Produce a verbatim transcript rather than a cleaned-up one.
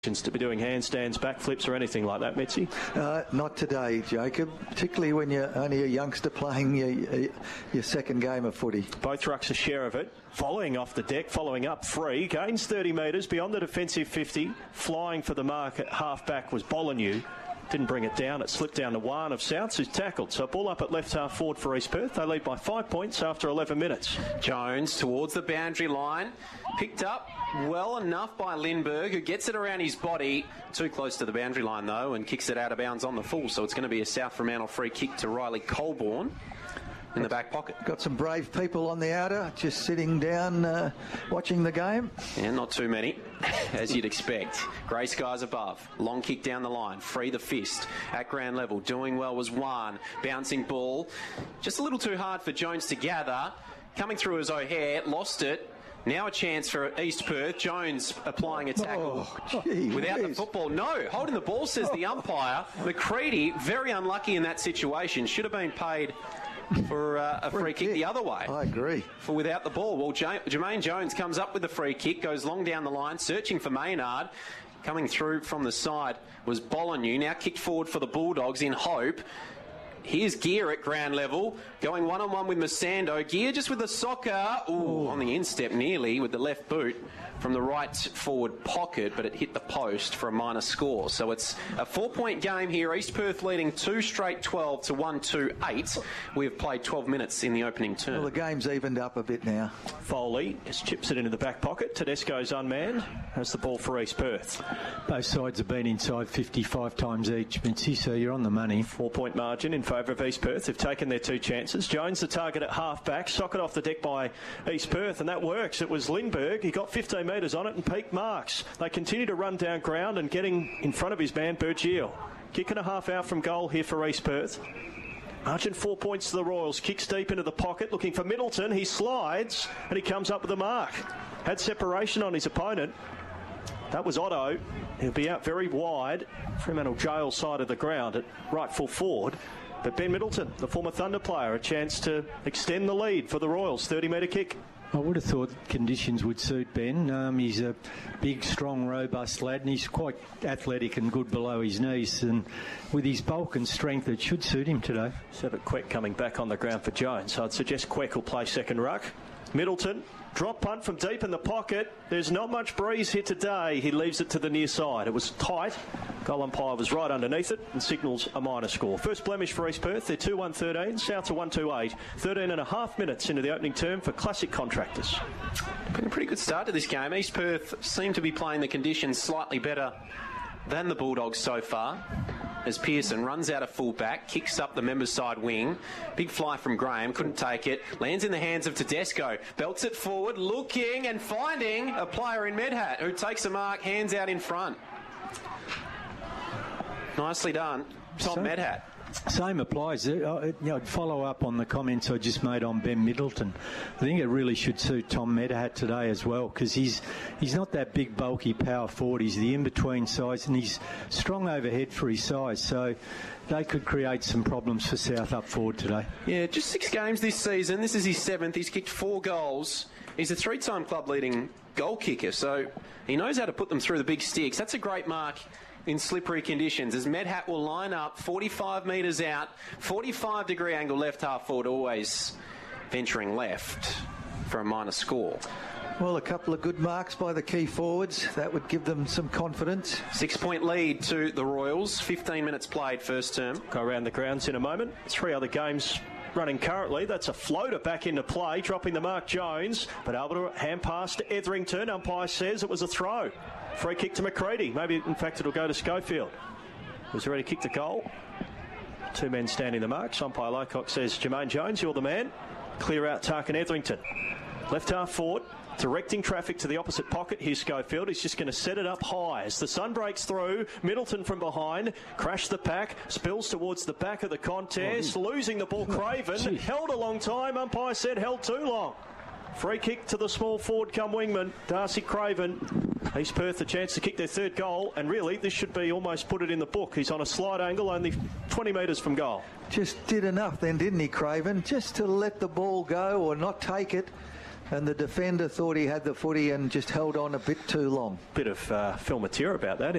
to be doing handstands, backflips or anything like that, Mitzi? Uh, not today, Jacob, particularly when you're only a youngster playing your, your second game of footy. Both rucks a share of it. Volleying off the deck, following up free, gains thirty metres beyond the defensive fifty. Flying for the mark at half-back was Bolognese. Didn't bring it down. It slipped down to one of Souths, who's tackled. So ball up at left half forward for East Perth. They lead by five points after eleven minutes. Jones towards the boundary line. Picked up well enough by Lindbergh, who gets it around his body. Too close to the boundary line, though, and kicks it out of bounds on the full. So it's going to be a South Fremantle free kick to Riley Colborne in the back pocket. Got some brave people on the outer, just sitting down, uh, watching the game. Yeah, not too many, as you'd expect. Grey skies above. Long kick down the line. Free the fist at ground level. Doing well was Wan. Bouncing ball. Just a little too hard for Jones to gather. Coming through as O'Hare. Lost it. Now a chance for East Perth. Jones applying a tackle oh, gee, without whiz. the football. No, holding the ball, says the umpire. McCready, very unlucky in that situation. Should have been paid for uh, a free, free kick, kick the other way. I agree. For without the ball. Well, J- Jermaine Jones comes up with the free kick, goes long down the line, searching for Maynard. Coming through from the side was Bolognese. Now kicked forward for the Bulldogs in hope. Here's Gear at ground level, going one-on-one with Masando. Gear just with the soccer. Ooh, on the instep nearly with the left boot from the right forward pocket, but it hit the post for a minor score. So it's a four-point game here. East Perth leading two straight twelve to one two eight. We've played twelve minutes in the opening term. Well, the game's evened up a bit now. Foley just chips it into the back pocket. Tedesco's unmanned. Has the ball for East Perth. Both sides have been inside fifty-five times each, Mitzi, so you're on the money. Four-point margin in favour of East Perth. They've taken their two chances. Jones the target at half-back. Socket off the deck by East Perth, and that works. It was Lindbergh. He got fifteen metres on it and peak marks. They continue to run down ground and getting in front of his man, Burgeel. Kick and a half out from goal here for East Perth. Margin four points to the Royals. Kicks deep into the pocket, looking for Middleton. He slides, and he comes up with a mark. Had separation on his opponent. That was Otto. He'll be out very wide. Fremantle Jail side of the ground at right full forward. But Ben Middleton, the former Thunder player, a chance to extend the lead for the Royals. thirty metre kick. I would have thought conditions would suit Ben. Um, he's a big, strong, robust lad, and he's quite athletic and good below his knees. And with his bulk and strength, it should suit him today. Sebert Queck coming back on the ground for Jones. So I'd suggest Queck will play second ruck. Middleton, drop punt from deep in the pocket. There's not much breeze here today. He leaves it to the near side. It was tight. Goal umpire was right underneath it and signals a minor score. First blemish for East Perth. They're two one thirteen. South to one two eight. thirteen and a half minutes into the opening term for Classic Contractors. Been a pretty good start to this game. East Perth seem to be playing the conditions slightly better than the Bulldogs so far. As Pearson runs out of fullback, kicks up the members' side wing. Big fly from Graham, couldn't take it. Lands in the hands of Tedesco. Belts it forward, looking and finding a player in Medhat who takes a mark, hands out in front. Nicely done, Tom So- Medhat. Same applies. I- I- you know, I'd follow up on the comments I just made on Ben Middleton. I think it really should suit Tom Medhat today as well, because he's he's not that big, bulky power forward. He's the in-between size, and he's strong overhead for his size. So they could create some problems for South up forward today. Yeah, just six games this season. This is his seventh. He's kicked four goals. He's a three-time club-leading goal kicker, so he knows how to put them through the big sticks. That's a great mark in slippery conditions, as Medhat will line up forty-five metres out, forty-five degree angle left half forward, always venturing left for a minor score. Well, a couple of good marks by the key forwards. That would give them some confidence. Six-point lead to the Royals. fifteen minutes played first term. Go around the grounds in a moment. Three other games running currently. That's a floater back into play, dropping the mark Jones, but able to hand pass to Etherington. Umpire says it was a throw. Free kick to McCready. Maybe, in fact, it'll go to Schofield. Was ready to kick the goal. Two men standing the marks. Umpire Locock says, Jermaine Jones, you're the man. Clear out Tarkin Etherington. Left half forward, directing traffic to the opposite pocket. Here's Schofield. He's just going to set it up high. As the sun breaks through, Middleton from behind, crash the pack, spills towards the back of the contest, oh, losing the ball. Craven Gee. held a long time. Umpire said held too long. Free kick to the small forward come wingman, Darcy Craven. East Perth a chance to kick their third goal, and really this should be almost put it in the book. He's on a slight angle, only twenty metres from goal. Just did enough then, didn't he, Craven? Just to let the ball go or not take it. and the defender thought he had the footy and just held on a bit too long. Bit of uh, Phil Matera about that.